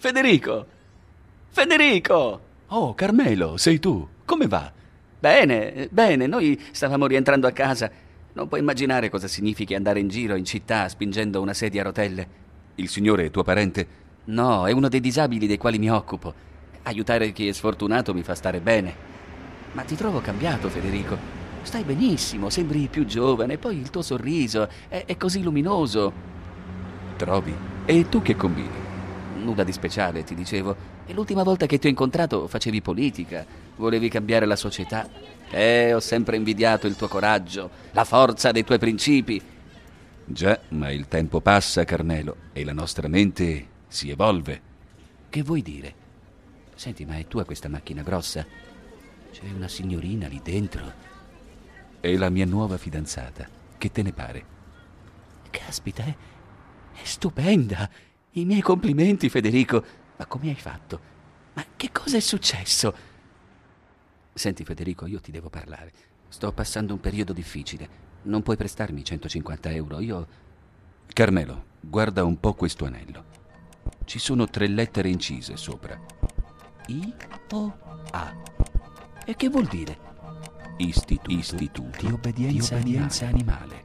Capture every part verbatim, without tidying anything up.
Federico! Federico! Oh, Carmelo, sei tu. Come va? Bene, bene, noi stavamo rientrando a casa. Non puoi immaginare cosa significhi andare in giro in città spingendo una sedia a rotelle. Il signore è tuo parente? No, è uno dei disabili dei quali mi occupo. Aiutare chi è sfortunato mi fa stare bene. Ma ti trovo cambiato, Federico. Stai benissimo, sembri più giovane, poi il tuo sorriso è, è così luminoso. Trovi? E tu che combini? Nulla di speciale, ti dicevo. E l'ultima volta che ti ho incontrato facevi politica, volevi cambiare la società. Eh, ho sempre invidiato il tuo coraggio, la forza dei tuoi principi. Già, ma il tempo passa, Carmelo, e la nostra mente si evolve. Che vuoi dire? Senti, ma è tua questa macchina grossa? C'è una signorina lì dentro. È la mia nuova fidanzata. Che te ne pare? Caspita, è, è stupenda. I miei complimenti, Federico. Ma come hai fatto? Ma che cosa è successo? Senti, Federico, io ti devo parlare. Sto passando un periodo difficile. Non puoi prestarmi centocinquanta euro. Io... Carmelo, guarda un po' questo anello. Ci sono tre lettere incise sopra. I O A. E che vuol dire? Istituto, Istituto di obbedienza, di obbedienza animale. animale.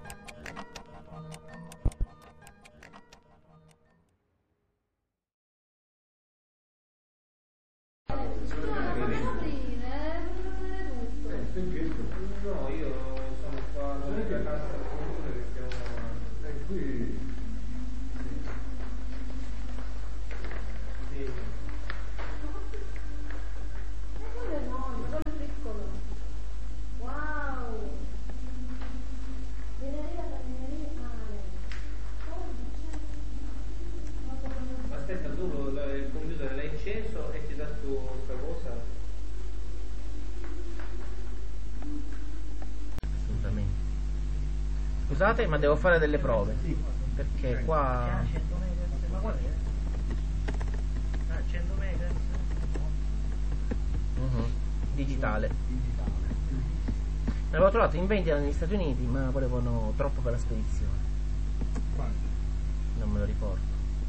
Scusate, ma devo fare delle prove. Perché qua... Ma qual è? Ah, cento mega? Uh-huh. Digitale. L'avevo trovato in vendita negli Stati Uniti, ma volevano troppo per la spedizione. Quanto? Non me lo ricordo.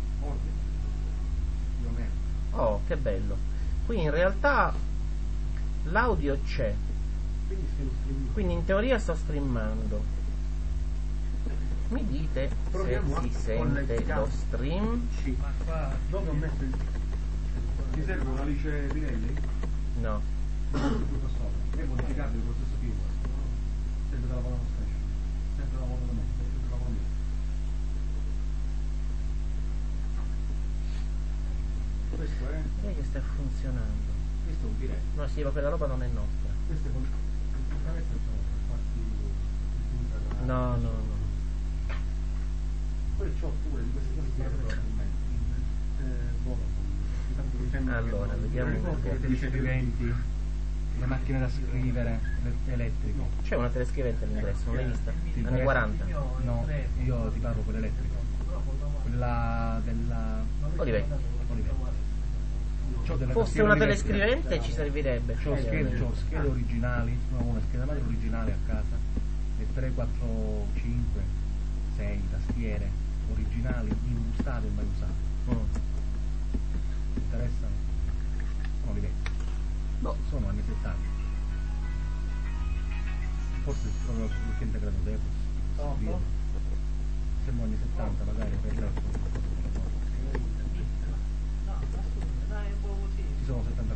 Ordine. Oh, che bello. Qui in realtà l'audio c'è. Quindi in teoria sto streamando. Mi dite Proviamo se si a sente collegare. lo stream? Sì. Ma qua dove ho messo il... Ti serve una Alice Pirelli? No. Tutto sopra. È modificabile con lo stesso tipo. Sempre dalla parola station. Sempre la parola da me. Sempre la parola mia. Questo è... Direi che sta funzionando. Questo è un diretto. No, sì, ma quella roba non è nostra. Questo è con... Praticamente sono per farti... No, no, no. Poi c'ho pure di queste cose che probabilmente. Eh, Vodafone. Allora, vediamo un po'. I ricevimenti, le macchine da scrivere, elettriche. C'è una telescrivente all'ingresso, non l'hai vista? Sì, Anni quaranta. No, io ti parlo quell'elettrica. Quella della... Olivetti. C'ho delle Fosse tastiere una diverse. telescrivente ci servirebbe. C'ho schede, c'ho schede originali, no, una scheda madre originale a casa, e tre, quattro, cinque, sei tastiere originali, imbustate e mai usate. Mm. Ti interessano? Sono Olivetti. No, sono anni settanta. Forse proprio perché integrato Depos. Siamo anni settanta magari per lei. Ci sono settanta